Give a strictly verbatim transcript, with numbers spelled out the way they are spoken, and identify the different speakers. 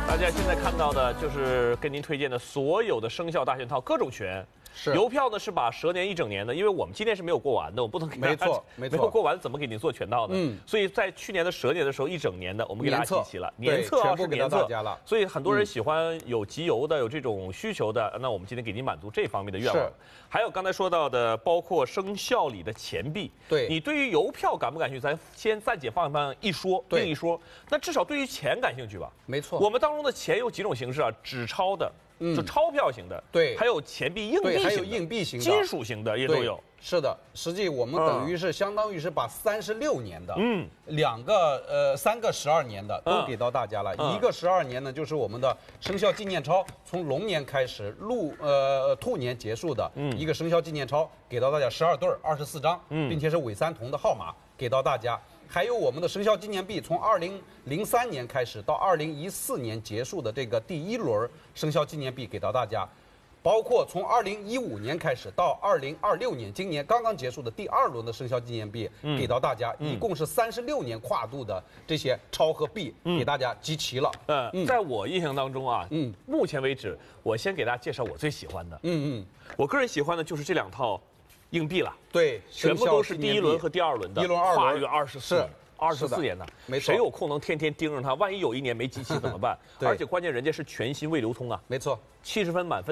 Speaker 1: 大家现在看到的就是跟您推荐的所有的生肖大全套，各种全。
Speaker 2: 是
Speaker 1: 邮票呢是把蛇年一整年的，因为我们今年是没有过完的，我们不能给大家
Speaker 2: 没错没错
Speaker 1: 没有过完怎么给您做全套呢？
Speaker 2: 嗯，
Speaker 1: 所以在去年的蛇年的时候，一整年的我们给大家集齐了
Speaker 2: 年
Speaker 1: 册啊，
Speaker 2: 全部给到大家了。
Speaker 1: 所以很多人喜欢有集邮的，有这种需求的，那我们今天给您满足这方面的愿望。还有刚才说到的，包括生肖里的钱币。
Speaker 2: 对，
Speaker 1: 你对于邮票感不感兴趣？咱先暂且放一放一说，另一说。那至少对于钱感兴趣吧？
Speaker 2: 没错。
Speaker 1: 我们当中的钱有几种形式啊？纸钞的。嗯，就钞票型的，
Speaker 2: 对，
Speaker 1: 还有钱币、硬币型的，
Speaker 2: 还有硬币型的、
Speaker 1: 金属型的也都有。
Speaker 2: 是的，实际我们等于是相当于是把三十六年的，
Speaker 1: 嗯，
Speaker 2: 两个呃三个十二年的都给到大家了。
Speaker 1: 嗯、
Speaker 2: 一个十二年呢，就是我们的生肖纪念钞，从龙年开始，鹿呃兔年结束的，嗯，一个生肖纪念钞给到大家十二对儿，二十四张，嗯，并且是伪三同的号码给到大家。还有我们的生肖纪念币，从二零零三年开始到二零一四年结束的这个第一轮生肖纪念币给到大家，包括从二零一五年开始到二零二六年，今年刚刚结束的第二轮的生肖纪念币给到大家，嗯、一共是三十六年跨度的这些钞和币给大家集齐了。
Speaker 1: 嗯，嗯在我印象当中啊，嗯，目前为止，我先给大家介绍我最喜欢的。嗯嗯，我个人喜欢的就是这两套。硬币了，
Speaker 2: 对，
Speaker 1: 全部都是第一轮和第二轮的，
Speaker 2: 一轮、二轮，
Speaker 1: 跨越二十四、二十四年的，
Speaker 2: 没错。
Speaker 1: 谁有空能天天盯着它？万一有一年没集齐怎么办？而且关键人家是全新未流通啊，
Speaker 2: 没错，
Speaker 1: 七十分满分。